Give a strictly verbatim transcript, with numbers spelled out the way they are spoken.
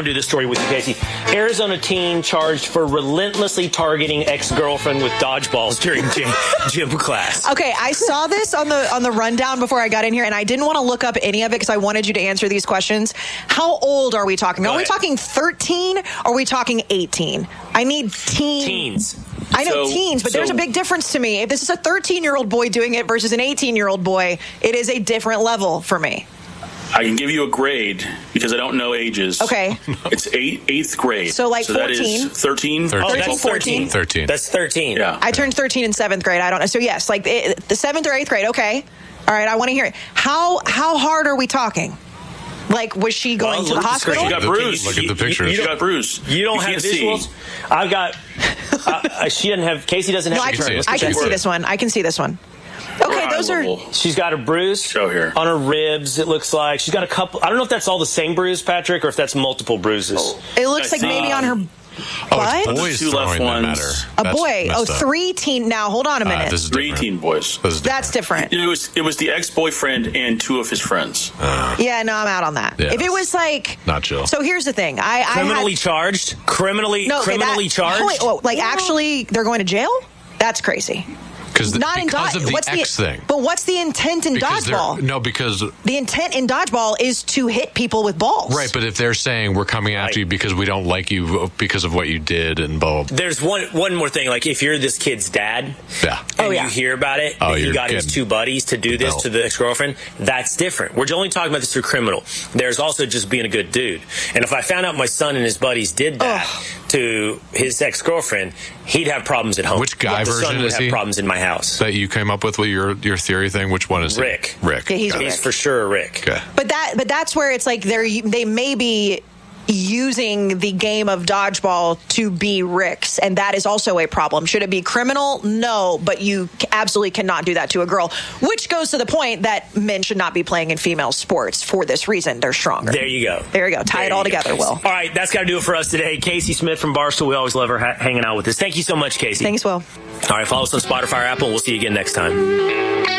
want to do this story with you, Casey. Arizona teen charged for relentlessly targeting ex-girlfriend with dodgeballs during gym, gym class. Okay, I saw this on the on the rundown before I got in here, and I didn't want to look up any of it because I wanted you to answer these questions. How old are we talking? Are we talking thirteen or are we talking eighteen? I need teen. Teens. I know So- teens, but so- there's a big difference to me. If this is a thirteen-year-old boy doing it versus an eighteen-year-old boy, it is a different level for me. I can give you a grade because I don't know ages. Okay. It's eight, eighth grade. So, like, so that fourteen? is thirteen? Oh, thirteen, that's fourteen. thirteen. That's thirteen. Yeah. I turned thirteen in seventh grade. I don't know. So, yes, like it, the seventh or eighth grade. Okay. All right, I want to hear it. How how hard are we talking? Like, was she going Well, to the look at the hospital? screen. She got Look at- bruised. Look at the You- pictures. you She got bruised. You don't have can't see. visuals? I've got... uh, she doesn't have... Casey doesn't have... No, I can can, see it. I can Check see it. this one. I can see this one. Okay, Eye those are... level. She's got a bruise Show here. on her ribs, it looks like. She's got a couple... I don't know if that's all the same bruise, Patrick, or if that's multiple bruises. It looks I like see. maybe on her Oh, butt? it's boys Two left throwing that ones. matter. A That's boy. Oh, messed up. three teen... Now, hold on a Uh, minute. this is Three different. teen boys. This is That's different. It was it was the ex-boyfriend and two of his friends. Yeah, no, I'm out on that. Yeah. If it was like... Not chill. So here's the thing. I, I Criminally had, charged? Criminally no, okay, criminally that, charged? Wait, oh, like, actually, they're going to jail? That's crazy. Because Not in because dodge. of the what's X the, thing. But what's the intent in Because they're- dodgeball? No, because The intent in dodgeball is to hit people with balls. right. But if they're saying we're coming after Right. you because we don't like you because of what you did and blah, blah, blah. There's one one more thing. Like, if you're this kid's dad Yeah. and Oh, yeah. you hear about it, Oh, and he you're got his getting two buddies to do this belt. to the ex-girlfriend, that's different. We're only talking about this through criminal. There's also just being a good dude. And if I found out my son and his buddies did that to his ex-girlfriend, he'd have problems at home. Which guy the son version would is have he? problems in my house. that you came up with with your your theory thing. Which one is he? Rick. Rick. Yeah, he's Got it. He's Rick. for sure a Rick. Okay. But that, but that's where it's like they're they may be using the game of dodgeball to be Ricks, and that is also a problem. Should it be criminal? No, but you absolutely cannot do that to a girl, which goes to the point that men should not be playing in female sports for this reason. They're stronger. There you go. There you go. Tie There it all you go, together, Casey. Will. All right, that's got to do it for us today. Casey Smith from Barstool. We always love her ha- hanging out with us. Thank you so much, Casey. Thanks, Will. All right, follow us on Spotify or Apple. We'll see you again next time.